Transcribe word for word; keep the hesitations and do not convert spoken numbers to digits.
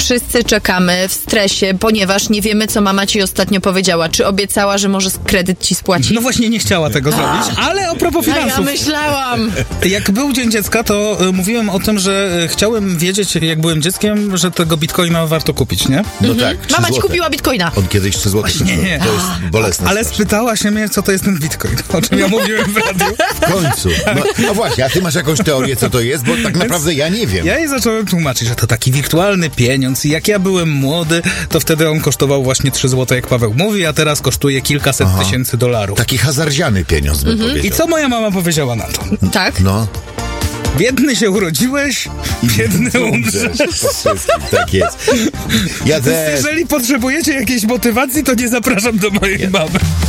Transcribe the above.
wszyscy czekamy w stresie, ponieważ nie wiemy, co mama ci ostatnio powiedziała. Czy obiecała, że może kredyt ci spłaci? No właśnie nie chciała tego zrobić, ale a propos finansów. A ja myślałam. Jak był Dzień Dziecka, to y, mówiłem o tym, że y, chciałem wiedzieć, jak byłem dzieckiem, że tego bitcoina warto kupić, nie? No mhm. tak, Mama ci złote. kupiła bitcoina. On kiedyś trzy złote. Nie, nie. To jest bolesne. Ale spytała się mnie, co to jest ten bitcoin, o czym ja mówiłem w radiu. W końcu. No, no właśnie, a ty masz jakąś teorię, co to jest? Bo tak naprawdę ja nie wiem. Ja jej zacząłem tłumaczyć, że to taki wirtualny pieniądz i jak ja byłem młody, to wtedy on kosztował właśnie trzy złote, jak Paweł mówi, a teraz kosztuje kilkaset Aha. tysięcy dolarów. Taki hazardziany pieniądz, bym Mhm. powiedział. I co moja mama powiedziała na to? Tak? No. Biedny się urodziłeś, biedny umrzesz. Tak jest. Ja Więc też. jeżeli potrzebujecie jakiejś motywacji, to nie zapraszam do mojej mamy.